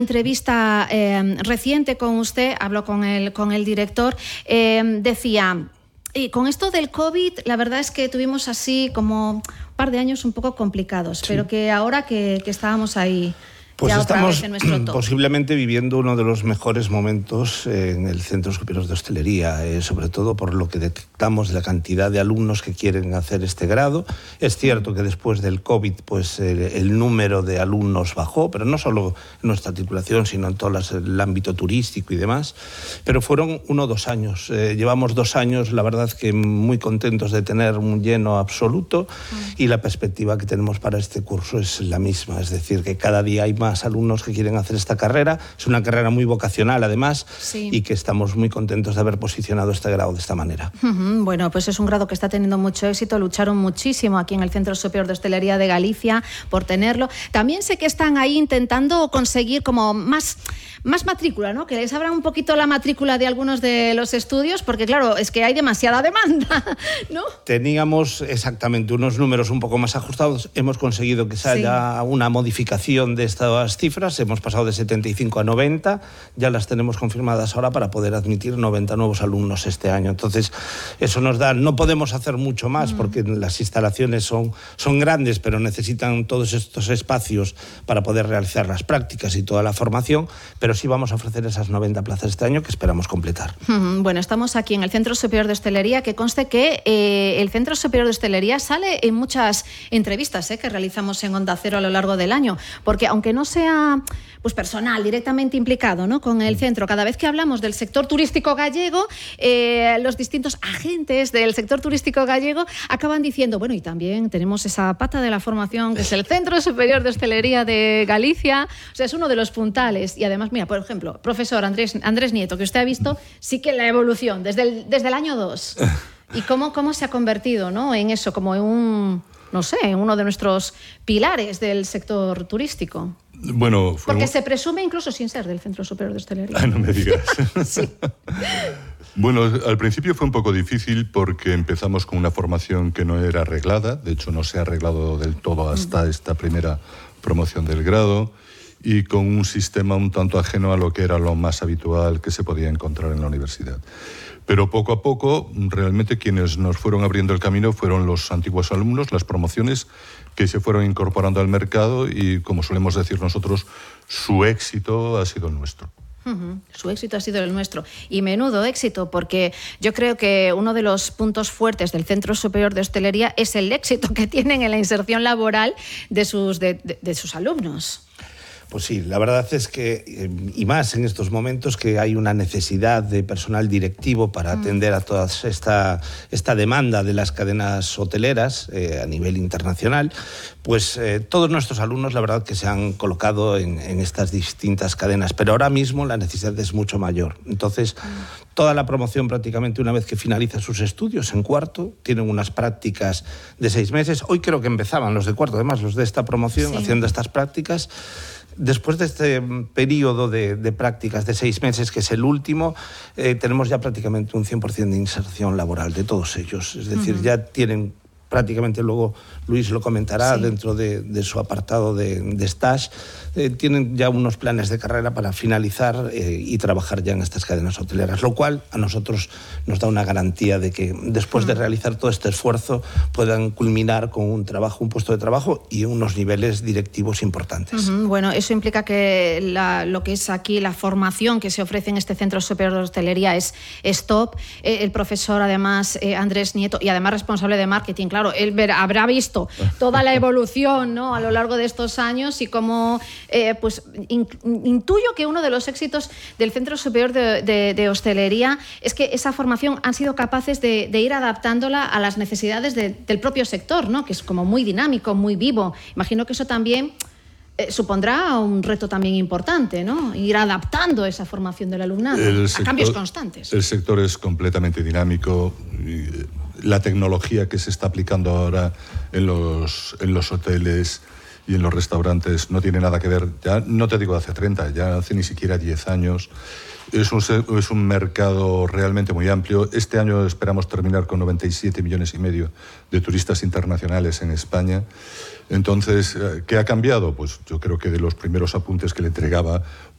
entrevista reciente con usted, habló con el director, decía, y con esto del COVID, la verdad es que tuvimos así como un par de años un poco complicados, sí, pero que ahora que estábamos ahí... Pues estamos posiblemente viviendo uno de los mejores momentos en el Centro Superior de Hostelería, sobre todo por lo que detectamos de la cantidad de alumnos que quieren hacer este grado. Es cierto que después del COVID pues, el número de alumnos bajó, pero no solo en nuestra titulación, sino en todo el ámbito turístico y demás. Pero fueron 1 o 2 años. Llevamos 2 años, la verdad, que muy contentos de tener un lleno absoluto y la perspectiva que tenemos para este curso es la misma. Es decir, que cada día hay más alumnos que quieren hacer esta carrera. Es una carrera muy vocacional, además, sí, y que estamos muy contentos de haber posicionado este grado de esta manera. Bueno, pues es un grado que está teniendo mucho éxito. Lucharon muchísimo aquí en el Centro Superior de Hostelería de Galicia por tenerlo. También sé que están ahí intentando conseguir como más matrícula, ¿no? Que les abran un poquito la matrícula de algunos de los estudios, porque claro, es que hay demasiada demanda, ¿no? Teníamos exactamente unos números un poco más ajustados. Hemos conseguido que se haya una modificación de estas cifras. Hemos pasado de 75 a 90. Ya las tenemos confirmadas ahora para poder admitir 90 nuevos alumnos este año. Entonces, eso nos da... No podemos hacer mucho más porque las instalaciones son grandes, pero necesitan todos estos espacios para poder realizar las prácticas y toda la formación, pero sí vamos a ofrecer esas 90 plazas este año que esperamos completar. Bueno, estamos aquí en el Centro Superior de Hostelería, que conste que el Centro Superior de Hostelería sale en muchas entrevistas que realizamos en Onda Cero a lo largo del año, porque aunque no sea pues personal directamente implicado, ¿no?, con el centro, cada vez que hablamos del sector turístico gallego, los distintos agentes del sector turístico gallego acaban diciendo, bueno, y también tenemos esa pata de la formación que es el Centro Superior de Hostelería de Galicia, o sea, es uno de los puntales. Y además, mira, por ejemplo, profesor Andrés Nieto, que usted ha visto sí que la evolución desde el año 2 y cómo se ha convertido, ¿no?, en eso, como en uno de nuestros pilares del sector turístico. Bueno, porque se presume incluso sin ser del Centro Superior de Hostelería. Ah, no me digas. Sí. Bueno, al principio fue un poco difícil porque empezamos con una formación que no era arreglada, de hecho no se ha arreglado del todo hasta esta primera promoción del grado, y con un sistema un tanto ajeno a lo que era lo más habitual que se podía encontrar en la universidad. Pero poco a poco, realmente quienes nos fueron abriendo el camino fueron los antiguos alumnos, las promociones que se fueron incorporando al mercado y, como solemos decir nosotros, su éxito ha sido el nuestro. Su éxito ha sido el nuestro. Y menudo éxito, porque yo creo que uno de los puntos fuertes del Centro Superior de Hostelería es el éxito que tienen en la inserción laboral de sus alumnos. Pues sí, la verdad es que, y más en estos momentos que hay una necesidad de personal directivo para atender a toda esta demanda de las cadenas hoteleras a nivel internacional, pues todos nuestros alumnos la verdad que se han colocado en estas distintas cadenas, pero ahora mismo la necesidad es mucho mayor. Entonces, toda la promoción prácticamente una vez que finaliza sus estudios en cuarto, tienen unas prácticas de 6 meses. Hoy creo que empezaban los de cuarto, además los de esta promoción, haciendo estas prácticas. Después de este periodo de prácticas de 6 meses, que es el último, tenemos ya prácticamente un 100% de inserción laboral de todos ellos. Es decir, ya tienen prácticamente, luego Luis lo comentará, dentro de su apartado de stage, tienen ya unos planes de carrera para finalizar y trabajar ya en estas cadenas hoteleras, lo cual a nosotros nos da una garantía de que después de realizar todo este esfuerzo puedan culminar con un puesto de trabajo y unos niveles directivos importantes. Bueno, eso implica que lo que es aquí la formación que se ofrece en este Centro Superior de Hostelería es top. El profesor, además, Andrés Nieto, y además responsable de marketing, claro, él habrá visto toda la evolución, ¿no?, a lo largo de estos años y cómo pues intuyo que uno de los éxitos del Centro Superior de Hostelería es que esa formación han sido capaces de ir adaptándola a las necesidades del propio sector, ¿no?, que es como muy dinámico, muy vivo. Imagino que eso también supondrá un reto también importante, ¿no?, ir adaptando esa formación del alumnado a cambios constantes. El sector es completamente dinámico. La tecnología que se está aplicando ahora en los hoteles y en los restaurantes no tiene nada que ver, ya no te digo hace 30, ya hace ni siquiera 10 años. Es un mercado realmente muy amplio. Este año esperamos terminar con 97,5 millones de turistas internacionales en España. Entonces, ¿qué ha cambiado? Pues yo creo que de los primeros apuntes que le entregaba,